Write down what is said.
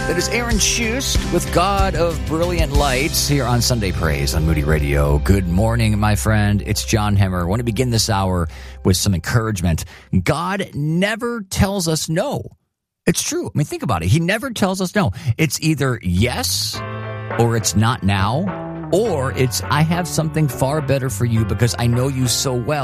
That is Aaron Shust with God of Brilliant Lights here on Sunday Praise on Moody Radio. Good morning, my friend. It's John Hemmer. I want to begin this hour with some encouragement. God never tells us no. It's true. I mean, think about it. He never tells us no. It's either yes or it's not now, or it's I have something far better for you because I know you so well.